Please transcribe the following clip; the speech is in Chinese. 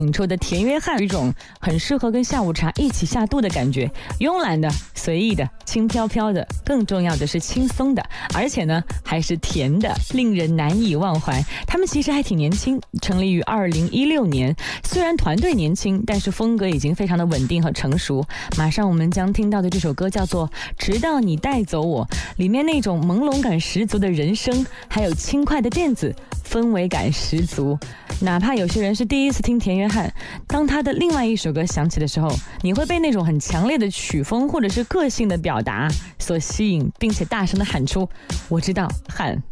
引出的田约翰有一种很适合跟下午茶一起下肚的感觉，慵懒的、随意的、轻飘飘的，更重要的是轻松的，而且呢还是甜的，令人难以忘怀。他们其实还挺年轻，成立于2016年，虽然团队年轻，但是风格已经非常的稳定和成熟。马上我们将听到的这首歌叫做《直到你带走我》，里面那种朦胧感十足的人声，还有轻快的电子，氛围感十足。哪怕有些人是第一次听田约翰，当他的另外一首歌响起的时候，你会被那种很强烈的曲风或者是个性的表达所吸引，并且大声的喊出：我知道，喊